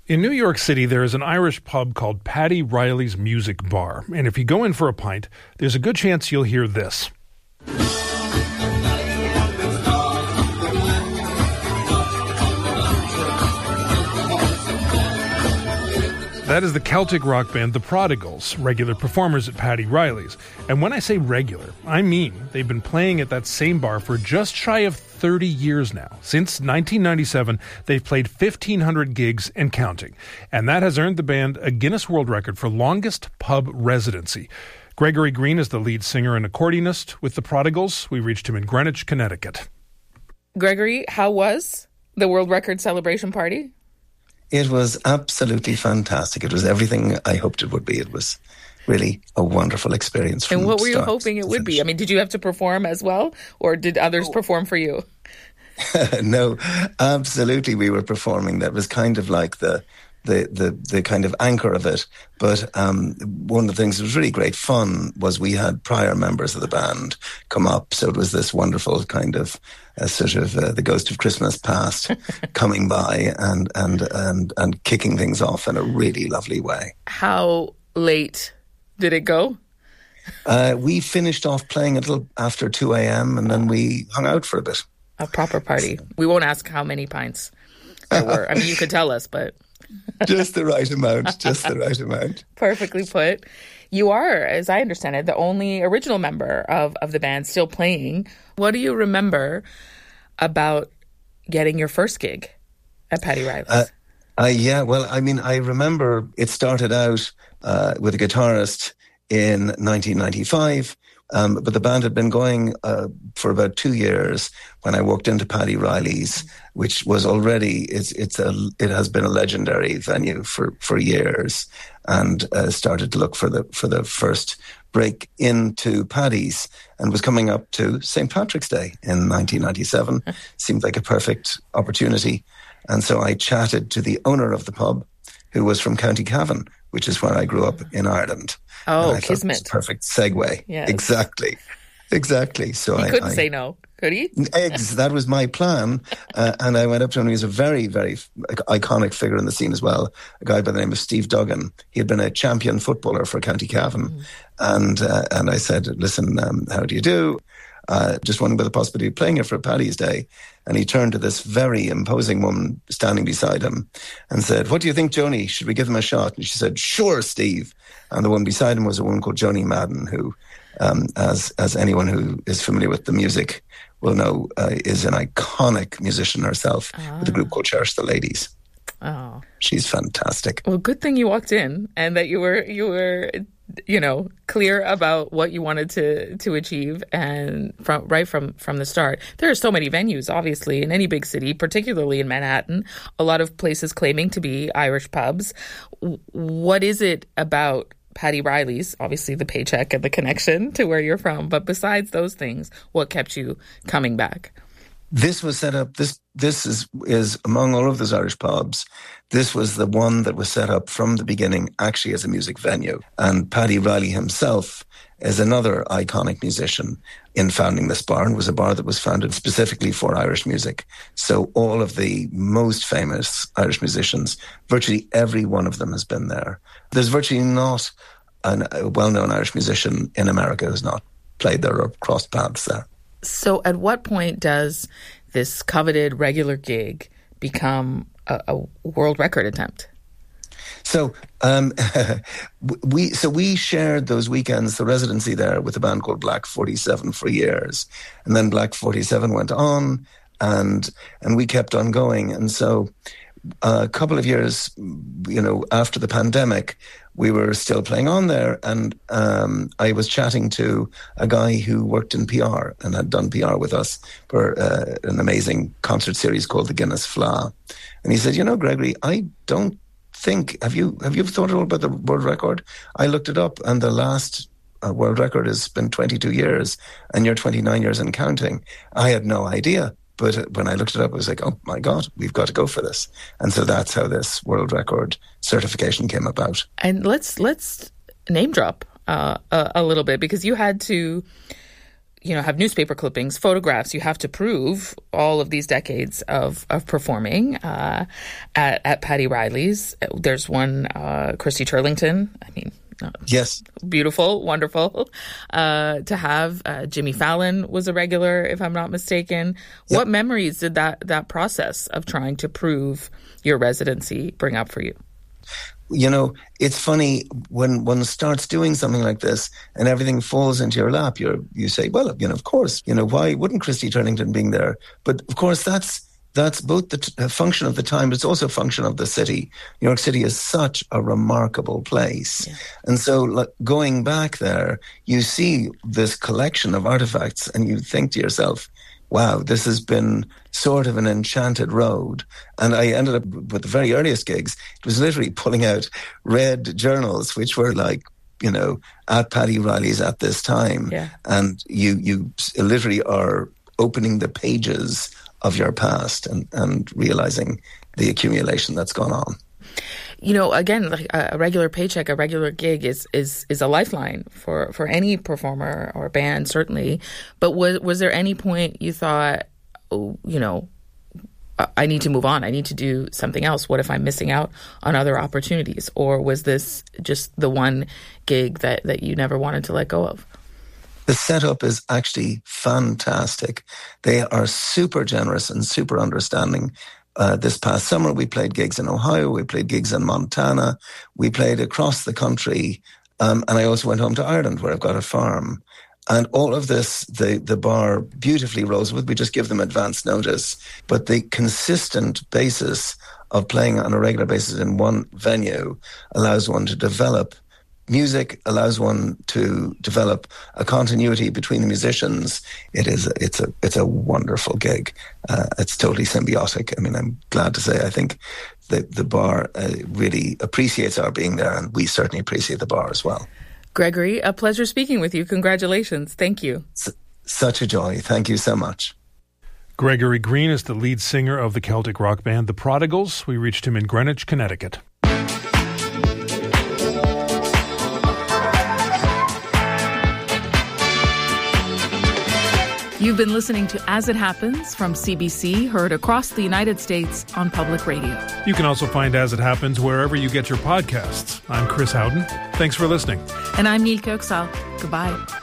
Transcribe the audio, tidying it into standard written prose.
In New York City, there is an Irish pub called Paddy Riley's Music Bar. And if you go in for a pint, there's a good chance you'll hear this. That is the Celtic rock band The Prodigals, regular performers at Paddy Riley's. And when I say regular, I mean they've been playing at that same bar for just shy of 30 years now. Since 1997, they've played 1,500 gigs and counting. And that has earned the band a Guinness World Record for longest pub residency. Gregory Green is the lead singer and accordionist with The Prodigals. We reached him in Greenwich, Connecticut. Gregory, how was the World Record celebration party? It was absolutely fantastic. It was everything I hoped it would be. It was really a wonderful experience. And what were you hoping it would be? I mean, did you have to perform as well, or did others perform for you? No, absolutely. We were performing. That was kind of like the kind of anchor of it. But one of the things that was really great fun was we had prior members of the band come up. So it was this wonderful kind of the ghost of Christmas past coming by and kicking things off in a really lovely way. How late did it go? We finished off playing a little after 2 a.m. and then we hung out for a bit. A proper party. We won't ask how many pints there were. I mean, you could tell us, but... Just the right amount, just the right amount. Perfectly put. You are, as I understand it, the only original member of the band still playing. What do you remember about getting your first gig at Paddy Riley's? Yeah, well, I mean, I remember it started out with a guitarist in 1995, but the band had been going for about 2 years when I walked into Paddy Riley's, which was already, it has been a legendary venue for years, and started to look for the first break into Paddy's, and was coming up to St. Patrick's Day in 1997. Seemed like a perfect opportunity. And so I chatted to the owner of the pub, who was from County Cavan, which is where I grew up in Ireland. Oh, Kismet. Perfect segue. Yes. Exactly. So he couldn't say no, could he? That was my plan. And I went up to him. He was a very, very iconic figure in the scene as well. A guy by the name of Steve Duggan. He had been a champion footballer for County Cavan. And I said, listen, how do you do? Just wondering about the possibility of playing it for Paddy's Day. And he turned to this very imposing woman standing beside him and said, what do you think, Joni? Should we give him a shot? And she said, sure, Steve. And the one beside him was a woman called Joni Madden, who, as anyone who is familiar with the music will know, is an iconic musician herself with a group called Cherish the Ladies. Oh, she's fantastic. Well, good thing you walked in and that you were clear about what you wanted to achieve, and from the start. There are so many venues, obviously, in any big city, particularly in Manhattan. A lot of places claiming to be Irish pubs. What is it about Paddy Riley's? Obviously, the paycheck and the connection to where you're from, but besides those things, what kept you coming back? This was set up, this is among all of those Irish pubs, this was the one that was set up from the beginning actually as a music venue. And Paddy Riley himself is another iconic musician in founding this bar, and was a bar that was founded specifically for Irish music. So all of the most famous Irish musicians, virtually every one of them has been there. There's virtually not a well-known Irish musician in America who's not played there or crossed paths there. So at what point does this coveted regular gig become a world record attempt? So we shared those weekends, the residency there, with a band called Black 47 for years. And then Black 47 went on and we kept on going. And so a couple of years, after the pandemic, we were still playing on there, and I was chatting to a guy who worked in PR and had done PR with us for an amazing concert series called the Guinness Fleadh. And he said, Gregory, I don't think, have you thought at all about the world record? I looked it up, and the last world record has been 22 years, and you're 29 years and counting. I had no idea. But when I looked it up, I was like, oh my God, we've got to go for this. And so that's how this world record certification came about. And let's name drop a little bit, because you had to have newspaper clippings, photographs. You have to prove all of these decades of performing at Paddy Riley's. There's one, Christy Turlington. Yes. Beautiful, wonderful to have. Jimmy Fallon was a regular, if I'm not mistaken. Yep. What memories did that process of trying to prove your residency bring up for you? It's funny when one starts doing something like this and everything falls into your lap. You say, well, of course, why wouldn't Christy Turlington being there? But of course, that's both the function of the time, but it's also a function of the city. New York City is such a remarkable place. Yeah. And so going back there, you see this collection of artifacts and you think to yourself, wow, this has been sort of an enchanted road. And I ended up with the very earliest gigs. It was literally pulling out red journals, which were at Paddy Riley's at this time. Yeah. And you literally are opening the pages of your past and realizing the accumulation that's gone on. Again, like a regular paycheck, a regular gig is a lifeline for any performer or band, certainly. But was there any point you thought, I need to move on, I need to do something else? What if I'm missing out on other opportunities? Or was this just the one gig that you never wanted to let go of? The setup is actually fantastic. They are super generous and super understanding. This past summer, we played gigs in Ohio, we played gigs in Montana, we played across the country, and I also went home to Ireland where I've got a farm. And all of this, the bar beautifully rolls with. We just give them advance notice. But the consistent basis of playing on a regular basis in one venue allows one to develop music, allows one to develop a continuity between the musicians. It's a wonderful gig. It's totally symbiotic. I'm glad to say I think the bar really appreciates our being there, and we certainly appreciate the bar as well. Gregory, a pleasure speaking with you. Congratulations. Thank you. Such a joy. Thank you so much. Gregory Green is the lead singer of the Celtic rock band The Prodigals. We reached him in Greenwich, Connecticut. You've been listening to As It Happens from CBC, heard across the United States on public radio. You can also find As It Happens wherever you get your podcasts. I'm Chris Howden. Thanks for listening. And I'm Nilka Oksal. Goodbye.